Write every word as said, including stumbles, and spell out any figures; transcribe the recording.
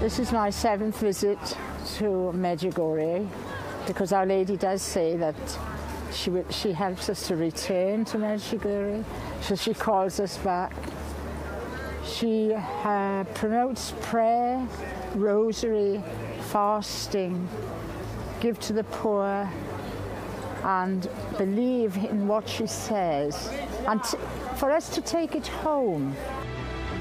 This is my seventh visit to Medjugorje, because Our Lady does say that she, she helps us to return to Medjugorje, so she calls us back. She uh, promotes prayer, rosary, fasting, give to the poor, and believe in what she says, and t- for us to take it home.